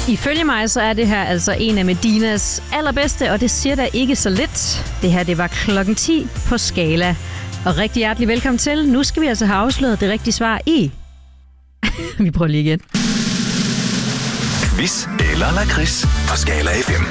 Ifølge mig, så er det her altså en af Medinas allerbedste, og det siger da ikke så lidt. Det her, det var 10:00 på Skala. Og rigtig hjertelig velkommen til. Nu skal vi altså have afsløret det rigtige svar i... Vi prøver lige igen. Quiz eller lakrids på Skala FM.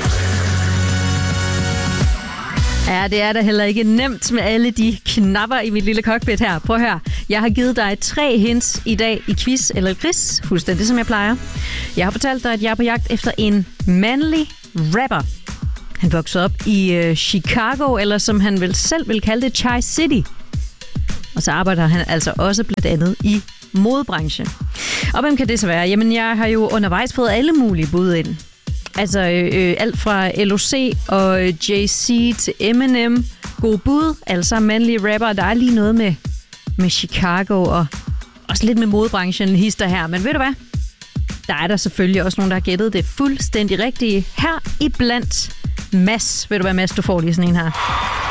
Ja, det er da heller ikke nemt med alle de knapper i mit lille cockpit her. Prøv at høre. Jeg har givet dig 3 hints i dag i quiz eller quiz, fuldstændig som jeg plejer. Jeg har fortalt dig, at jeg er på jagt efter en mandlig rapper. Han voksede op i Chicago, eller som han vel selv vil kalde det, Chi-City. Og så arbejder han altså også blandt andet i modebranchen. Og hvem kan det så være? Jamen, jeg har jo undervejs fået alle mulige bud ind. Altså alt fra LOC og Jay-Z til Eminem. Gode bud, altså mandlige rapper. Der er lige noget med Chicago og også lidt med modebranchen hister her. Men ved du hvad? Der er der selvfølgelig også nogen, der har gættet det fuldstændig rigtige. Her iblandt Mads. Ved du hvad, Mads? Du får lige sådan en her.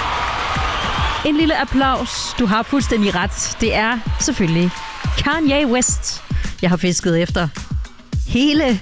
En lille applaus. Du har fuldstændig ret. Det er selvfølgelig Kanye West. Jeg har fisket efter hele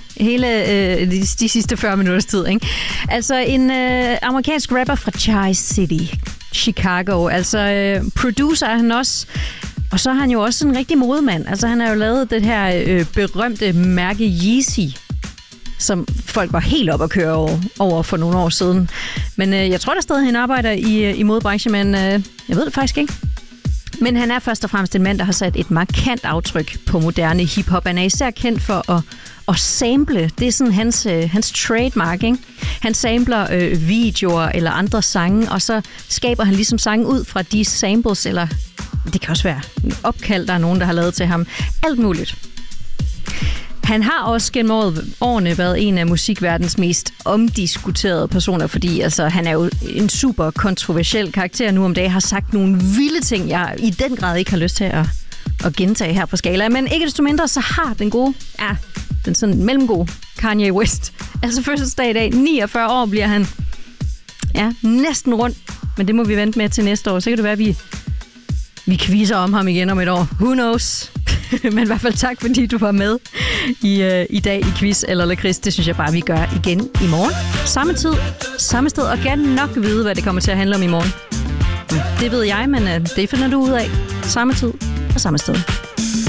de sidste 40 minutters tid, ikke? Altså en amerikansk rapper fra Chi-City, Chicago. Altså producer er han også. Og så er han jo også en rigtig modemand. Altså han har jo lavet det her berømte mærke Yeezy, som folk var helt op at køre over for nogle år siden. Men jeg tror, der stadig han arbejder i modebranchen, men jeg ved det faktisk ikke. Men han er først og fremmest en mand, der har sat et markant aftryk på moderne hiphop. Han er især kendt for at sample. Det er sådan hans trademark, ikke? Han sampler videoer eller andre sange, og så skaber han ligesom sange ud fra de samples, eller det kan også være opkald, der er nogen, der har lavet til ham. Alt muligt. Han har også gennem årene været en af musikverdens mest omdiskuterede personer, fordi altså, han er jo en super kontroversiel karakter nu om dagen, har sagt nogle vilde ting, jeg i den grad ikke har lyst til at gentage her på Skala. Men ikke desto mindre, så har den sådan mellemgode Kanye West altså fødselsdag i dag. 49 år bliver han. Ja, næsten rundt. Men det må vi vente med til næste år. Så kan det være, at vi quizzer om ham igen om et år. Who knows? Men i hvert fald tak, fordi du var med i dag i quiz eller lakrids. Det synes jeg bare, vi gør igen i morgen. Samme tid, samme sted, og gerne nok vide, hvad det kommer til at handle om i morgen. Det ved jeg, men det finder du ud af. Samme tid og samme sted.